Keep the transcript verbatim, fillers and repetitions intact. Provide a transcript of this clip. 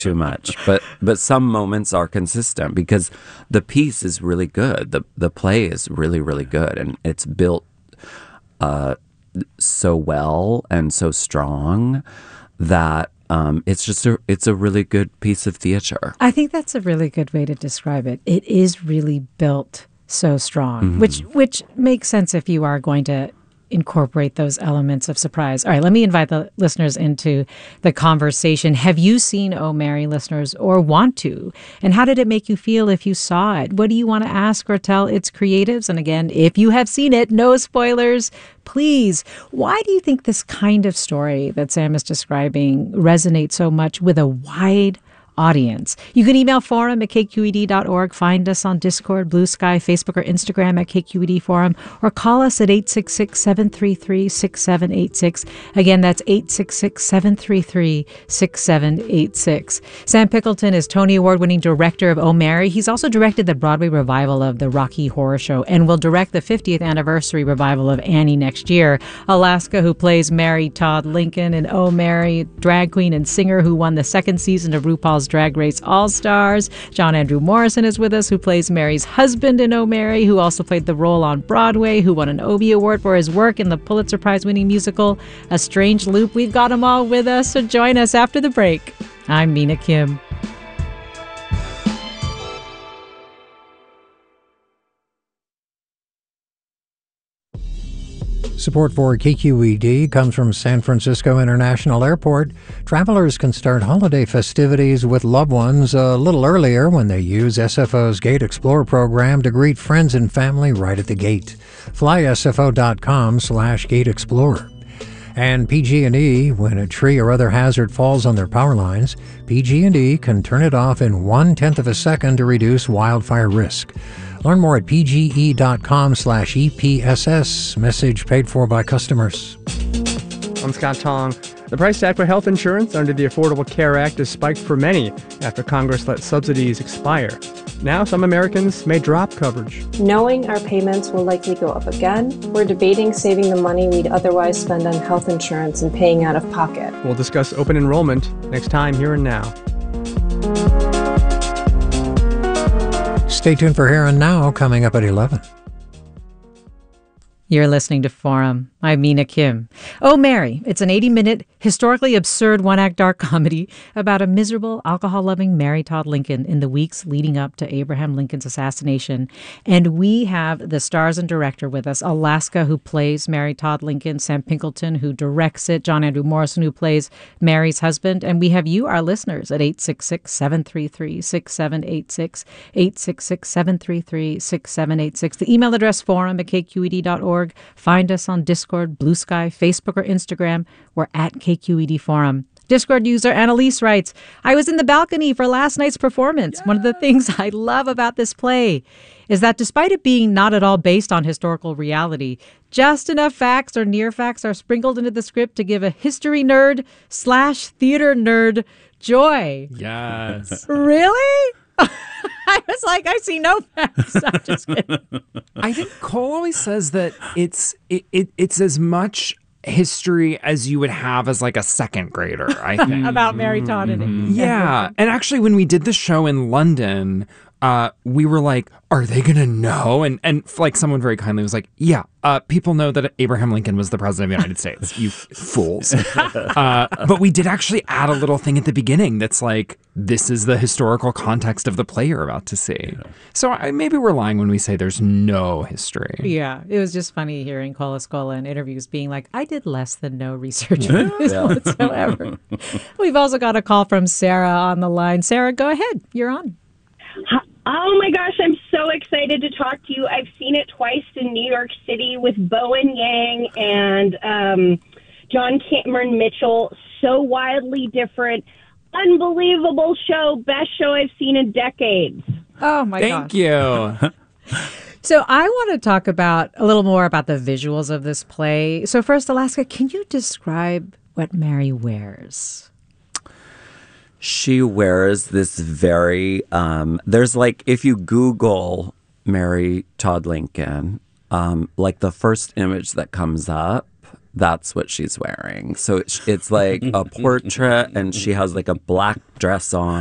too much. But but some moments are consistent because the piece is really good. The the play is really, really good. And it's built uh, so well and so strong that um, it's just a, it's a really good piece of theater. I think that's a really good way to describe it. It is really built so strong, mm-hmm. which which makes sense if you are going to incorporate those elements of surprise. All right, let me invite the listeners into the conversation. Have you seen Oh Mary, listeners, or want to? And how did it make you feel if you saw it? What do you want to ask or tell its creatives? And again, if you have seen it, no spoilers, please. Why do you think this kind of story that Sam is describing resonates so much with a wide audience? You can email forum at k q e d dot org, find us on Discord, Blue Sky, Facebook, or Instagram at K Q E D Forum, or call us at eight six six, seven three three, six seven eight six. Again, that's eight six six, seven three three, six seven eight six. Sam Pickleton is Tony Award-winning director of Oh Mary. He's also directed the Broadway revival of the Rocky Horror Show and will direct the fiftieth anniversary revival of Annie next year. Alaska, who plays Mary Todd Lincoln, and Oh Mary, drag queen and singer who won the second season of RuPaul's Drag Race All-Stars. John Andrew Morrison is with us, who plays Mary's husband in Oh Mary, who also played the role on Broadway, who won an Obie Award for his work in the Pulitzer Prize-winning musical A Strange Loop. We've got them all with us, so join us after the break. I'm Mina Kim. Support for K Q E D comes from San Francisco International Airport. Travelers can start holiday festivities with loved ones a little earlier when they use S F O's Gate Explorer program to greet friends and family right at the gate. Fly S F O dot com slash Gate Explorer. And P G and E, when a tree or other hazard falls on their power lines, P G and E can turn it off in one-tenth of a second to reduce wildfire risk. Learn more at P G E dot com slash E P S S. Message paid for by customers. I'm Scott Tong. The price tag for health insurance under the Affordable Care Act has spiked for many after Congress let subsidies expire. Now some Americans may drop coverage. Knowing our payments will likely go up again, we're debating saving the money we'd otherwise spend on health insurance and paying out of pocket. We'll discuss open enrollment next time Here and Now. Stay tuned for Here and Now, coming up at eleven. You're listening to Forum. I'm Mina Kim. Oh Mary, it's an eighty-minute, historically absurd one-act dark comedy about a miserable, alcohol-loving Mary Todd Lincoln in the weeks leading up to Abraham Lincoln's assassination. And we have the stars and director with us, Alaska, who plays Mary Todd Lincoln, Sam Pickleton, who directs it, John Andrew Morrison, who plays Mary's husband. And we have you, our listeners, at eight six six, seven three three, six seven eight six, eight six six, seven three three, six seven eight six. The email address, forum at k q e d dot org. Find us on Discord, Blue Sky, Facebook, or Instagram. We're at K Q E D Forum. Discord user Annalise writes, I was in the balcony for last night's performance. Yes. One of the things I love about this play is that despite it being not at all based on historical reality, just enough facts or near facts are sprinkled into the script to give a history nerd slash theater nerd joy. Yes. Really? I was like, I see no facts. I'm just kidding. I think Cole always says that it's it, it it's as much history as you would have as like a second grader, I think. About Mary Todd and it. Yeah. And actually, when we did the show in London, uh, we were like, are they going to know? And and like someone very kindly was like, yeah, uh, people know that Abraham Lincoln was the president of the United States, you fools. Uh, but we did actually add a little thing at the beginning that's like, this is the historical context of the play you're about to see. Yeah. So I, maybe we're lying when we say there's no history. Yeah, it was just funny hearing Cole Escola in interviews being like, I did less than no research on this yeah. whatsoever. We've also got a call from Sarah on the line. Sarah, go ahead. You're on. Oh my gosh, I'm so excited to talk to you. I've seen it twice in New York City with Bowen Yang and um, John Cameron Mitchell. So wildly different. Unbelievable show. Best show I've seen in decades. Oh my Thank gosh. Thank you. So I want to talk about a little more about the visuals of this play. So first, Alaska, can you describe what Mary wears? She wears this very, um, there's like, if you Google Mary Todd Lincoln, um, like the first image that comes up that's what she's wearing. So it's, it's like a portrait, and she has like a black dress on.